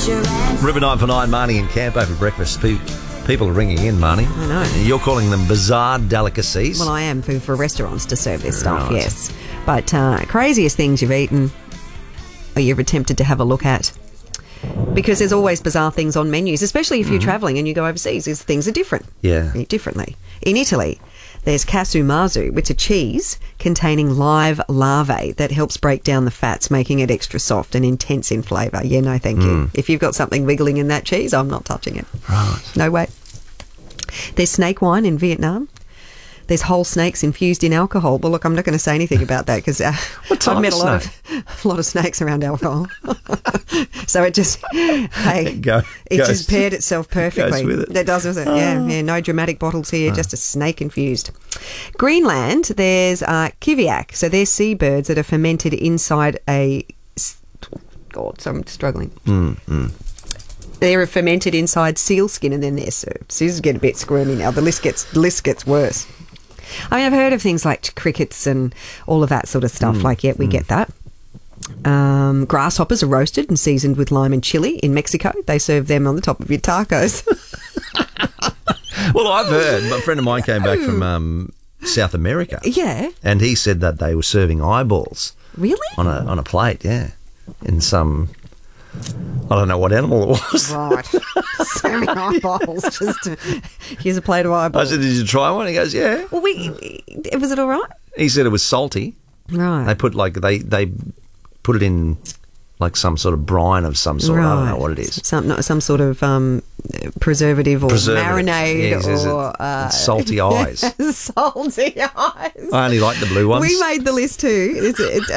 River 9 for 9, Marnie and Campo for breakfast. People are ringing in, Marnie. I know. You're calling them bizarre delicacies. Well, I am for restaurants to serve this stuff, Right. yes. But craziest things you've eaten or you've attempted to have a look at. Because there's always bizarre things on menus, especially if you're travelling and you go overseas. Things are different. Yeah. Eat differently. In Italy, there's kasumazu, which is a cheese containing live larvae that helps break down the fats, making it extra soft and intense in flavour. Yeah, no, thank you. If you've got something wiggling in that cheese, I'm not touching it. Right. No way. There's snake wine in Vietnam. There's whole snakes infused in alcohol. Well, look, I'm not going to say anything about that because I've met a lot of snakes around alcohol. So it just, it just paired itself perfectly. Goes with it. It does, doesn't it? Yeah, no dramatic bottles here, just a snake infused. Greenland, there's kiviak. So they're seabirds that are fermented inside a... God, so I'm struggling. They're fermented inside seal skin and then they're served. So this is getting a bit squirmy now. The list gets worse. I mean, I've heard of things like crickets and all of that sort of stuff. We get that. Grasshoppers are roasted and seasoned with lime and chili in Mexico. They serve them on the top of your tacos. Well, I've heard. A friend of mine came back from South America. Yeah. And he said that they were serving eyeballs. Really? On a plate, yeah. In some... I don't know what animal it was. Right. Serving eyeballs. Here's a plate of I eyeballs. said, did you try one? He goes, yeah. Well, was it all right? He said it was salty. Right. They put they put it in like some sort of brine of some sort. I don't know what it is. Some sort of preservative or marinade yes, or... salty eyes. Salty eyes. I only like the blue ones. We made the list too.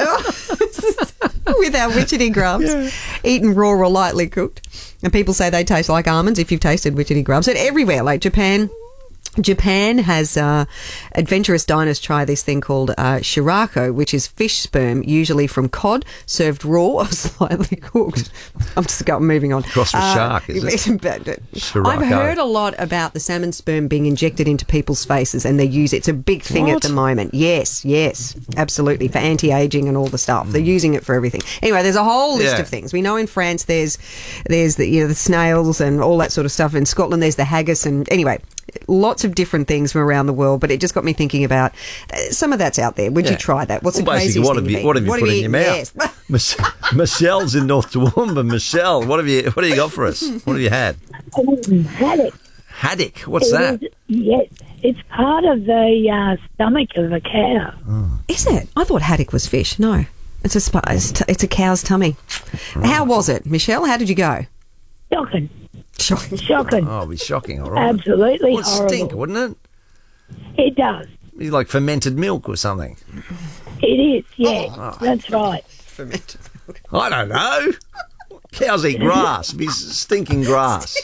With our witchetty grubs, eaten raw or lightly cooked. And people say they taste like almonds if you've tasted witchetty grubs. And everywhere, like Japan has adventurous diners try this thing called shirako, which is fish sperm, usually from cod, served raw or slightly cooked. I'm just moving on. Cross with shark, is it? Shirako. I've heard a lot about the salmon sperm being injected into people's faces, and they use it. It's a big thing at the moment. Yes, absolutely, for anti-aging and all the stuff. They're using it for everything. Anyway, there's a whole list of things. We know in France there's the snails and all that sort of stuff. In Scotland there's the haggis, and anyway, lots of different things from around the world, but it just got me thinking about some of that's out there. Would you try that? What's the craziest what thing have you put in your mouth? Yes. Michelle's in North Toowoomba. Michelle, what have you got for us? What have you had? Haddock. Haddock? What's that? Yes, it's part of the stomach of a cow. Is it? I thought haddock was fish. No, it's a cow's tummy. Right. How was it, Michelle? How did you go? Shocking. Oh, it'd be shocking, all right. Absolutely horrible. It'd stink, wouldn't it? It does. It's like fermented milk or something. It is, yeah. That's right. Fermented milk. I don't know. Cows eat grass. Be stinking grass.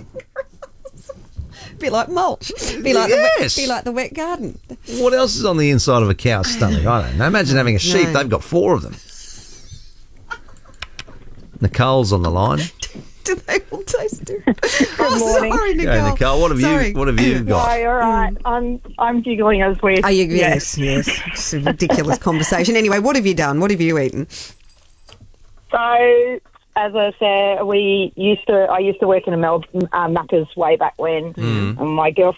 Be like mulch. Be like the wet garden. What else is on the inside of a cow's stomach? I don't know. Imagine having a sheep. They've got 4 of them. Nicole's on the line. Do they all taste different? Good morning. Sorry, Nicole. Okay, Nicole, what have you got? No, all right. I'm giggling as we... Are you? Yes. It's a ridiculous conversation. Anyway, what have you done? What have you eaten? So, as I said, I used to work in a Macca's way back when. And my